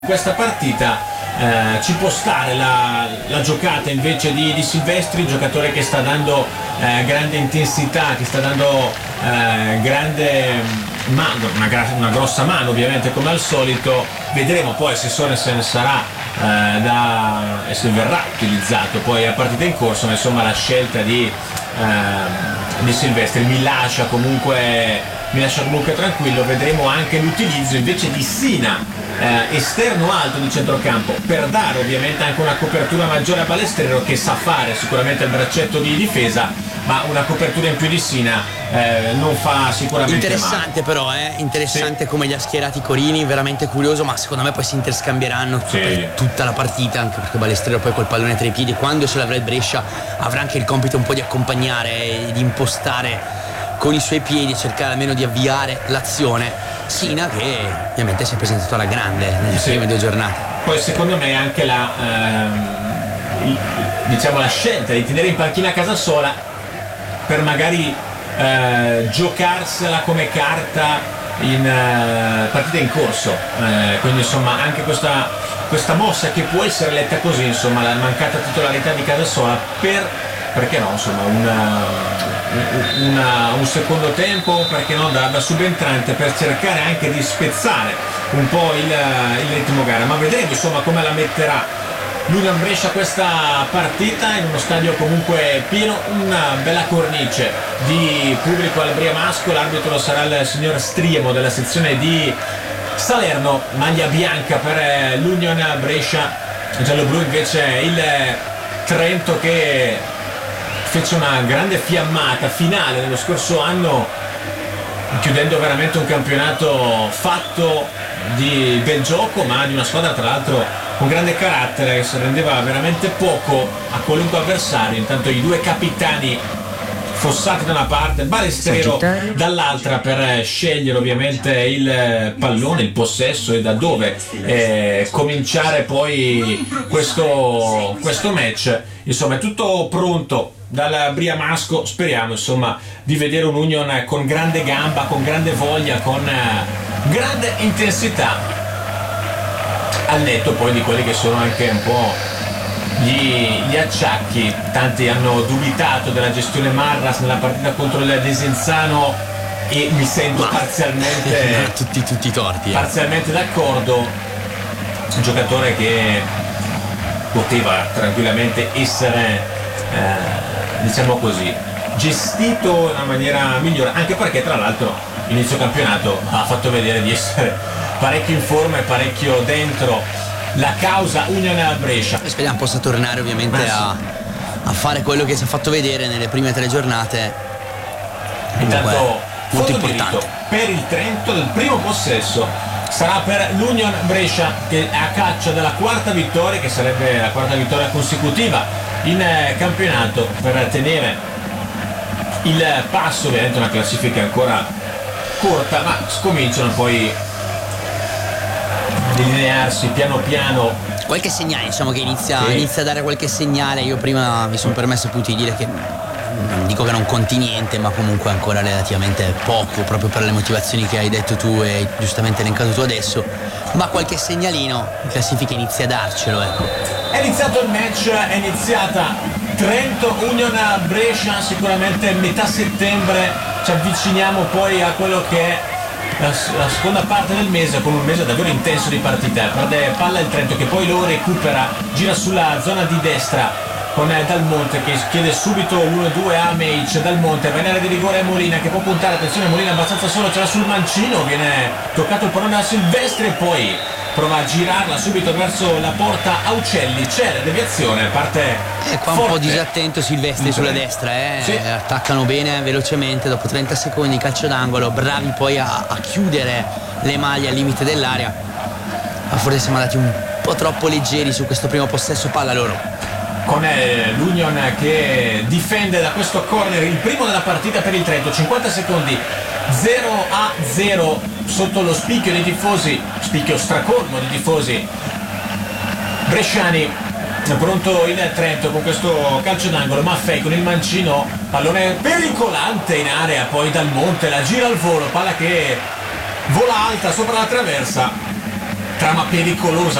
questa partita ci può stare la giocata invece di Silvestri, giocatore che sta dando grande intensità, che sta dando grande mano, una grossa mano ovviamente come al solito. Vedremo poi se Sorensen sarà e se verrà utilizzato poi a partita in corso, ma insomma la scelta di Silvestri mi lascia comunque tranquillo. Vedremo anche l'utilizzo invece di Sina, esterno alto di centrocampo, per dare ovviamente anche una copertura maggiore a Balestrero, che sa fare sicuramente il braccetto di difesa, ma una copertura in più di Sina non fa sicuramente interessante male. Però interessante, sì. Come li ha schierati Corini, veramente curioso, ma secondo me poi si interscambieranno per tutta la partita, anche perché Balestrero poi col pallone tra i piedi, quando ce l'avrà il Brescia, avrà anche il compito un po' di accompagnare e di impostare con i suoi piedi, cercare almeno di avviare l'azione. Sina, che ovviamente si è presentato alla grande nelle prime 2 giornate. Poi secondo me anche la scelta di tenere in panchina Casasola per magari giocarsela come carta in partita in corso, quindi insomma anche questa mossa che può essere letta così, insomma la mancata titolarità di Casasola perché no, insomma un secondo tempo, perché no, da subentrante, per cercare anche di spezzare un po' il ritmo gara. Ma vedremo insomma come la metterà l'Union Brescia questa partita, in uno stadio comunque pieno, una bella cornice di pubblico al Briamasco. L'arbitro sarà il signor Striemo della sezione di Salerno, maglia bianca per l'Union Brescia, giallo-blu invece il Trento, che fece una grande fiammata finale nello scorso anno, chiudendo veramente un campionato fatto di bel gioco, ma di una squadra tra l'altro con grande carattere, che si rendeva veramente poco a qualunque avversario. Intanto i 2 capitani Fossati da una parte, Balestrero dall'altra, per scegliere ovviamente il pallone, il possesso e da dove cominciare poi questo match. Insomma è tutto pronto dal Briamasco, speriamo insomma di vedere un Union con grande gamba, con grande voglia, con grande intensità, al netto poi di quelli che sono anche un po' gli acciacchi. Tanti hanno dubitato della gestione Marras nella partita contro il Desenzano e mi sento parzialmente tutti i torti parzialmente d'accordo. Un giocatore che poteva tranquillamente essere diciamo così gestito in una maniera migliore, anche perché tra l'altro inizio campionato ha fatto vedere di essere parecchio in forma e parecchio dentro la causa Union Brescia. Speriamo possa tornare ovviamente a fare quello che si è fatto vedere nelle prime 3 giornate. Intanto molto importante per il Trento. Il primo possesso sarà per l'Union Brescia, che è a caccia della 4ª vittoria, che sarebbe la 4ª vittoria consecutiva in campionato, per tenere il passo. Ovviamente una classifica ancora corta, ma scominciano poi delinearsi piano piano qualche segnale, diciamo, che inizia a dare qualche segnale. Io prima mi sono permesso appunto di dire che non dico che non conti niente, ma comunque ancora relativamente poco, proprio per le motivazioni che hai detto tu e giustamente elencato tu adesso, ma qualche segnalino in classifica inizia a darcelo, ecco. È iniziato il match, è iniziata Trento Union Brescia. Sicuramente metà settembre ci avviciniamo poi a quello che è la seconda parte del mese, con un mese davvero intenso di partite. Perde palla il Trento, che poi lo recupera, gira sulla zona di destra con Dal Monte, che chiede subito l'1-2 a Meic. Dal Monte, venere di rigore a Molina, che può puntare, attenzione Molina abbastanza solo, ce l'ha sul mancino, viene toccato il pallone da Silvestri e poi prova a girarla subito verso la porta Aucelli. C'è la deviazione, parte qua forte. Un po' disattento Silvestri sulla destra, sì. Attaccano bene velocemente dopo 30 secondi, calcio d'angolo, bravi poi a chiudere le maglie al limite dell'area, ma forse siamo andati un po' troppo leggeri su questo primo possesso palla loro, con l'Union che difende da questo corner, il primo della partita per il Trento. 50 secondi, 0-0 sotto lo spicchio dei tifosi, spicchio stracolmo di tifosi bresciani. Pronto il Trento con questo calcio d'angolo, Maffei con il mancino, pallone pericolante in area, poi Dal Monte la gira al volo, palla che vola alta sopra la traversa trama pericolosa